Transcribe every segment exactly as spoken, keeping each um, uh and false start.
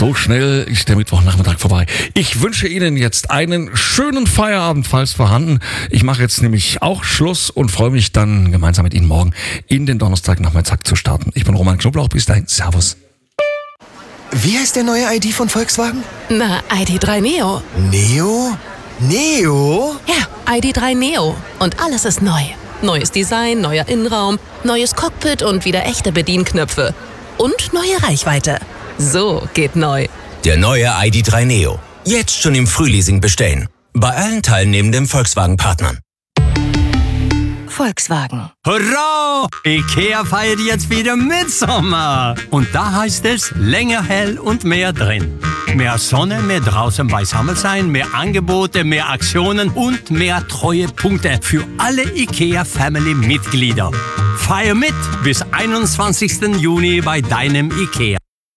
So schnell ist der Mittwochnachmittag vorbei. Ich wünsche Ihnen jetzt einen schönen Feierabend, falls vorhanden. Ich mache jetzt nämlich auch Schluss und freue mich dann gemeinsam mit Ihnen morgen in den Donnerstagnachmittag zu starten. Ich bin Roman Knoblauch, bis dahin, Servus. Wie heißt der neue I D von Volkswagen? Na, I D drei Neo. Neo? Neo? Ja, I D drei Neo. Und alles ist neu. Neues Design, neuer Innenraum, neues Cockpit und wieder echte Bedienknöpfe. Und neue Reichweite. So geht neu. Der neue I D drei Neo. Jetzt schon im Frühleasing bestellen. Bei allen teilnehmenden Volkswagen-Partnern. Volkswagen. Hurra! IKEA feiert jetzt wieder Mitsommer. Und da heißt es länger hell und mehr drin. Mehr Sonne, mehr draußen beisammen sein, mehr Angebote, mehr Aktionen und mehr Treuepunkte für alle IKEA-Family-Mitglieder. Feier mit bis einundzwanzigsten Juni bei deinem IKEA.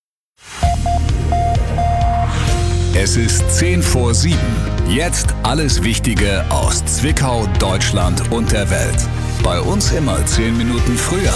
Es ist zehn vor sieben. Jetzt alles Wichtige aus Zwickau, Deutschland und der Welt. Bei uns immer zehn Minuten früher.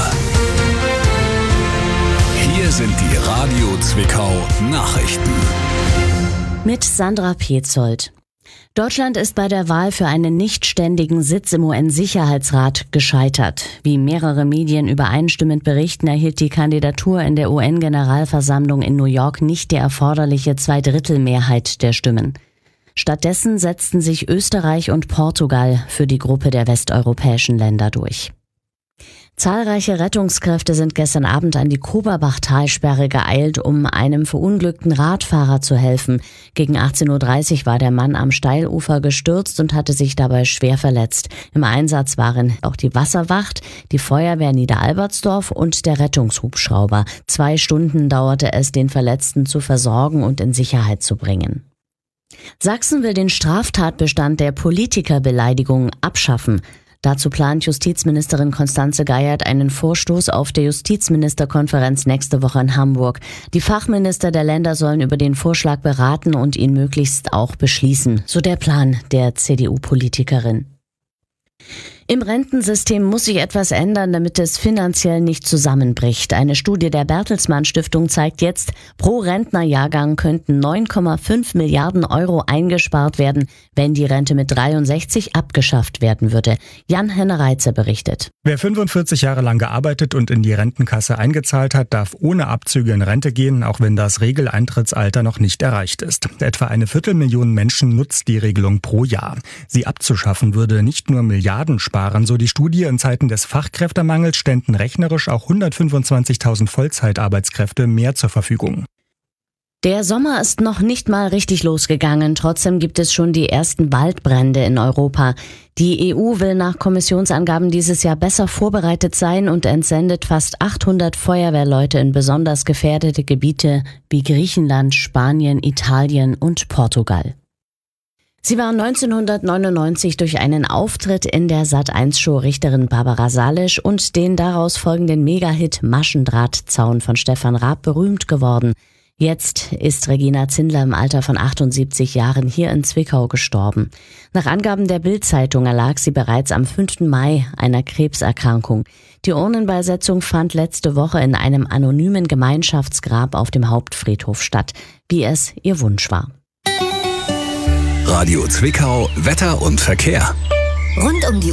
Hier sind die Radio Zwickau Nachrichten. Mit Sandra Petzold. Deutschland ist bei der Wahl für einen nichtständigen Sitz im U N-Sicherheitsrat gescheitert. Wie mehrere Medien übereinstimmend berichten, erhielt die Kandidatur in der U N-Generalversammlung in New York nicht die erforderliche Zweidrittelmehrheit der Stimmen. Stattdessen setzten sich Österreich und Portugal für die Gruppe der westeuropäischen Länder durch. Zahlreiche Rettungskräfte sind gestern Abend an die Koberbach-Talsperre geeilt, um einem verunglückten Radfahrer zu helfen. Gegen achtzehn Uhr dreißig war der Mann am Steilufer gestürzt und hatte sich dabei schwer verletzt. Im Einsatz waren auch die Wasserwacht, die Feuerwehr Niederalbertsdorf und der Rettungshubschrauber. Zwei Stunden dauerte es, den Verletzten zu versorgen und in Sicherheit zu bringen. Sachsen will den Straftatbestand der Politikerbeleidigung abschaffen. Dazu plant Justizministerin Constanze Geiert einen Vorstoß auf der Justizministerkonferenz nächste Woche in Hamburg. Die Fachminister der Länder sollen über den Vorschlag beraten und ihn möglichst auch beschließen, so der Plan der C D U-Politikerin. Im Rentensystem muss sich etwas ändern, damit es finanziell nicht zusammenbricht. Eine Studie der Bertelsmann Stiftung zeigt jetzt, pro Rentnerjahrgang könnten neun Komma fünf Milliarden Euro eingespart werden, wenn die Rente mit dreiundsechzig abgeschafft werden würde. Jan-Henner Reitzer berichtet. Wer fünfundvierzig Jahre lang gearbeitet und in die Rentenkasse eingezahlt hat, darf ohne Abzüge in Rente gehen, auch wenn das Regeleintrittsalter noch nicht erreicht ist. Etwa eine Viertelmillion Menschen nutzt die Regelung pro Jahr. Sie abzuschaffen würde nicht nur Milliarden sparen, so die Studie. In Zeiten des Fachkräftemangels ständen rechnerisch auch hundertfünfundzwanzigtausend Vollzeitarbeitskräfte mehr zur Verfügung. Der Sommer ist noch nicht mal richtig losgegangen. Trotzdem gibt es schon die ersten Waldbrände in Europa. Die E U will nach Kommissionsangaben dieses Jahr besser vorbereitet sein und entsendet fast achthundert Feuerwehrleute in besonders gefährdete Gebiete wie Griechenland, Spanien, Italien und Portugal. Sie war neunzehnhundertneunundneunzig durch einen Auftritt in der Sat eins Show Richterin Barbara Salisch und den daraus folgenden Megahit Maschendrahtzaun von Stefan Raab berühmt geworden. Jetzt ist Regina Zindler im Alter von achtundsiebzig Jahren hier in Zwickau gestorben. Nach Angaben der Bild-Zeitung erlag sie bereits am fünften Mai einer Krebserkrankung. Die Urnenbeisetzung fand letzte Woche in einem anonymen Gemeinschaftsgrab auf dem Hauptfriedhof statt, wie es ihr Wunsch war. Radio Zwickau, Wetter und Verkehr. Rund um die